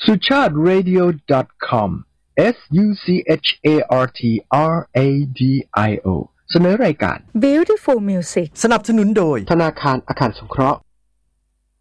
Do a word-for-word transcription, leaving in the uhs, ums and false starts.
สุชาติ เรดิโอ ดอท คอม S U C H A R T R A D I O เสนอรายการ Beautiful Music สนับสนุนโดยธนาคารอาคารสงเคราะห์